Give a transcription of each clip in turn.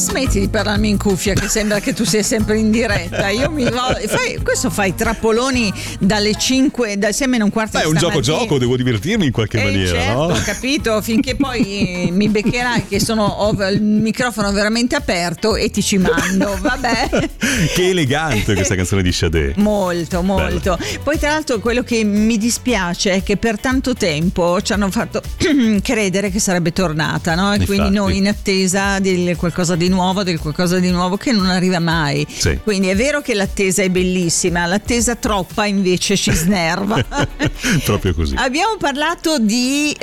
smetti di parlarmi in cuffia che sembra che tu sia sempre in diretta. Questo fai trappoloni dalle 5, dalle 6 meno un quarto. È un gioco, devo divertirmi in qualche maniera, certo, no? Ho capito, finché poi mi beccherai che ho il microfono veramente aperto e ti ci mando, vabbè. Che elegante questa canzone di Sade. Molto. Bella. Poi tra l'altro quello che mi dispiace è che per tanto tempo ci hanno fatto credere che sarebbe tornata, no? E Infatti. quindi noi in attesa del qualcosa di nuovo che non arriva mai. Sì. Quindi è vero che l'attesa è bellissima, l'attesa troppa invece ci snerva. Proprio così. Abbiamo parlato di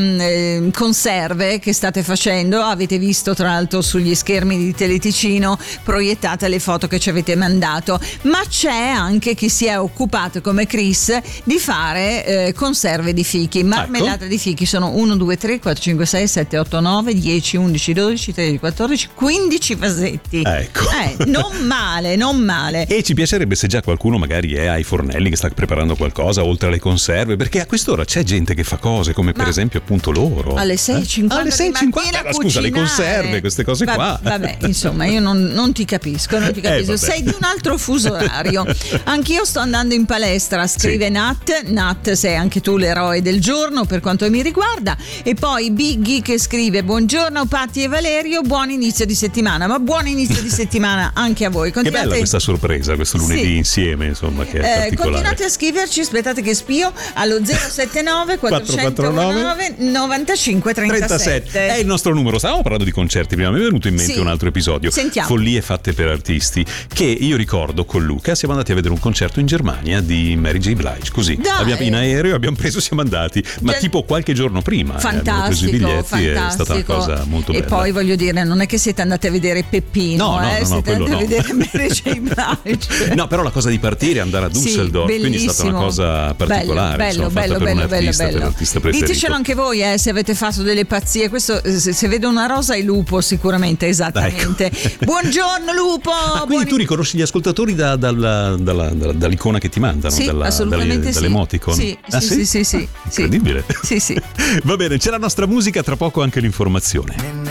conserve che state facendo, avete visto tra l'altro sugli schermi di Teleticino proiettate le foto che ci avete mandato, ma c'è anche chi si è occupato come Chris di fare conserve di fichi, marmellata di fichi. Sono 1, 2, 3, 4, 5, 6, 7, 8, 9, 10, 11, 12, 13, 14, 15 vasetti. Ecco. Non male. E ci piacerebbe se già qualcuno magari è ai fornelli che sta preparando qualcosa oltre alle conserve, perché a quest'ora c'è gente che fa cose come per esempio appunto loro. Alle 6.50 alle 6.50 scusa, le conserve, queste cose qua. Vabbè, insomma, io non ti capisco. Sei di un altro fuso orario. Anch'io sto andando in palestra, scrive Nat, sei anche tu l'eroe del giorno per quanto mi riguarda. E poi Biggie che scrive: buongiorno Patti e Valerio, buon inizio di settimana. Ma buon inizio di settimana anche a voi. Che bella questa sorpresa, questo lunedì insieme, insomma, che è particolare. Continuate a scriverci, aspettate che spio, allo 079 449 95 37. È il nostro numero. Stavamo parlando di concerti prima, mi è venuto in mente un altro episodio. Sentiamo. Follie fatte per artisti, che io ricordo con Luca siamo andati a vedere un concerto in Germania di Mary J. Blige, così in aereo abbiamo preso, siamo andati, ma tipo qualche giorno prima abbiamo preso i biglietti, è stata una cosa molto bella. E poi voglio dire, non è che siete andati a vedere Peppino, siete andati a vedere Mary J. Blige. No, però la cosa di partire e andare a Düsseldorf, quindi è stata una cosa particolare, bello. Per l'artista preferito. Ditecelo anche voi se avete fatto delle pazzie. Questo, se vedo una rosa è Lupo sicuramente, esattamente. Ecco. Buongiorno Lupo. Quindi tu riconosci gli ascoltatori dall'icona che ti mandano, assolutamente dall'emoticon? Sì. Incredibile. Sì. Va bene, c'è la nostra musica, tra poco anche l'informazione.